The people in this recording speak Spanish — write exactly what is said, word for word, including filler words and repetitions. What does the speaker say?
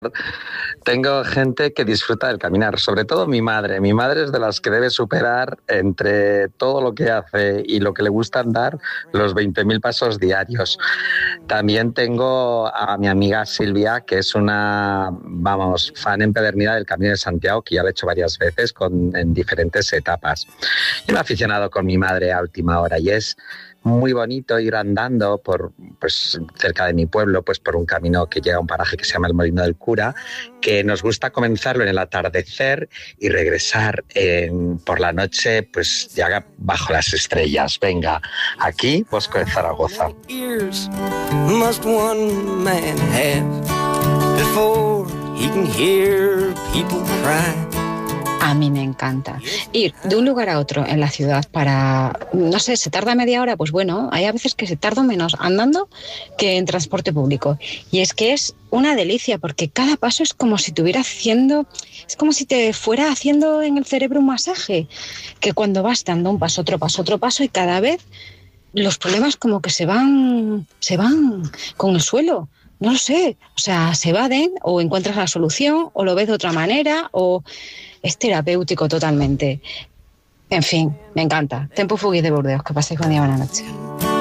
Tengo gente que disfruta del caminar, sobre todo mi madre. Mi madre es de las que debe superar entre todo lo que hace y lo que le gusta andar los veinte mil pasos diarios. También tengo a mi amiga Silvia, que es una, vamos, fan empedernida del Camino de Santiago, que ya lo he hecho varias veces con, en diferentes etapas. Yo me he aficionado con mi madre a última hora y es muy bonito ir andando por, pues, cerca de mi pueblo, pues por un camino que llega a un paraje que se llama el Molino del Cura, que nos gusta comenzarlo en el atardecer y regresar eh, por la noche, pues ya bajo las estrellas. Venga, aquí Bosco de Zaragoza. Must one man have before he can hear people cry. A mí me encanta ir de un lugar a otro en la ciudad para, no sé, se tarda media hora, pues bueno, hay a veces que se tarda menos andando que en transporte público. Y es que es una delicia porque cada paso es como si estuviera haciendo, es como si te fuera haciendo en el cerebro un masaje, que cuando vas dando un paso, otro paso, otro paso y cada vez los problemas como que se van, se van con el suelo. No lo sé, o sea, se evaden o encuentras la solución o lo ves de otra manera o es terapéutico totalmente. En fin, me encanta. Tempo Fugit de Burdeos, que paséis buen día, buena noche.